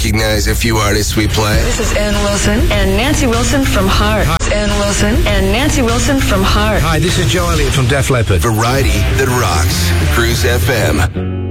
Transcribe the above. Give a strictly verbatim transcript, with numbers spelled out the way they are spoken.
recognize a few artists we play? This is Ann Wilson and Nancy Wilson from Heart. Hi. Ann Wilson and Nancy Wilson from Heart. Hi, this is Joe Elliott from Def Leppard. Variety that rocks. Cruise F M.